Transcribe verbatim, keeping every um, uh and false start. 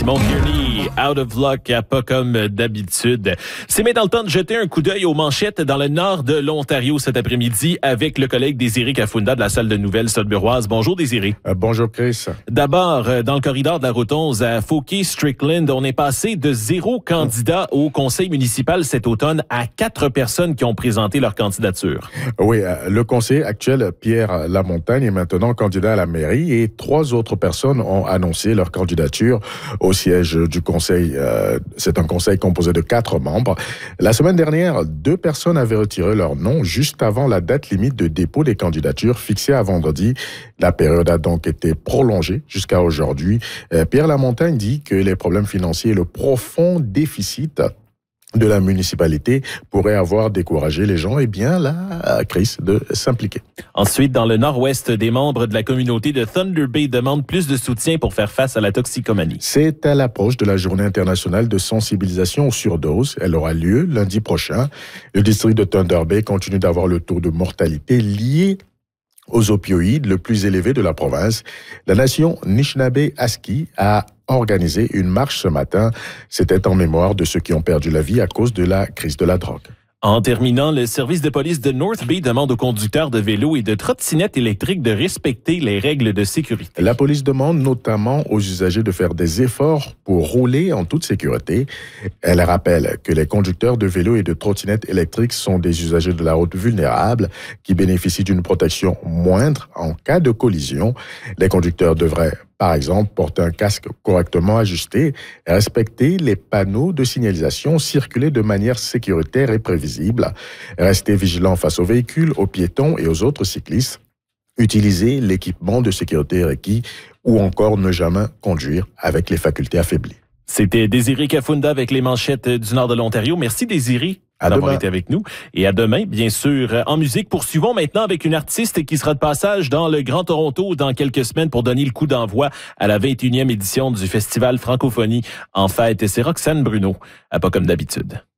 Simon Kearney, Out of Luck, pas comme d'habitude. C'est maintenant le temps de jeter un coup d'œil aux manchettes dans le nord de l'Ontario cet après-midi avec le collègue Désiré Kafunda de la salle de nouvelles Sudburoise. Bonjour Désiré. Euh, bonjour Chris. D'abord, dans le corridor de la route onze à Fauquier-Strickland, on est passé de zéro candidat au conseil municipal cet automne à quatre personnes qui ont présenté leur candidature. Oui, le conseiller actuel, Pierre Lamontagne, est maintenant candidat à la mairie et trois autres personnes ont annoncé leur candidature au siège du conseil. Euh, c'est un conseil composé de quatre membres. La semaine dernière, deux personnes avaient retiré leur nom juste avant la date limite de dépôt des candidatures fixée à vendredi. La période a donc été prolongée jusqu'à aujourd'hui. Euh, Pierre Lamontagne dit que les problèmes financiers et le profond déficit de la municipalité pourrait avoir découragé les gens, et bien là, Chris, de s'impliquer. Ensuite, dans le nord-ouest, des membres de la communauté de Thunder Bay demandent plus de soutien pour faire face à la toxicomanie. C'est à l'approche de la journée internationale de sensibilisation aux surdoses. Elle aura lieu lundi prochain. Le district de Thunder Bay continue d'avoir le taux de mortalité lié aux opioïdes le plus élevé de la province. La nation Anishinaabe-Aski a organisé une marche ce matin. C'était en mémoire de ceux qui ont perdu la vie à cause de la crise de la drogue. En terminant, le service de police de North Bay demande aux conducteurs de vélos et de trottinettes électriques de respecter les règles de sécurité. La police demande notamment aux usagers de faire des efforts pour rouler en toute sécurité. Elle rappelle que les conducteurs de vélos et de trottinettes électriques sont des usagers de la route vulnérables qui bénéficient d'une protection moindre en cas de collision. Les conducteurs devraient par exemple, porter un casque correctement ajusté, respecter les panneaux de signalisation, circuler de manière sécuritaire et prévisible, rester vigilant face aux véhicules, aux piétons et aux autres cyclistes, utiliser l'équipement de sécurité requis ou encore ne jamais conduire avec les facultés affaiblies. C'était Désiré Kafunda avec les manchettes du nord de l'Ontario. Merci Désiré d'avoir été avec nous. Et à demain, bien sûr. En musique, poursuivons maintenant avec une artiste qui sera de passage dans le Grand Toronto dans quelques semaines pour donner le coup d'envoi à la vingt et unième édition du Festival Francophonie en fête. Et c'est Roxane Bruno, à pas comme d'habitude.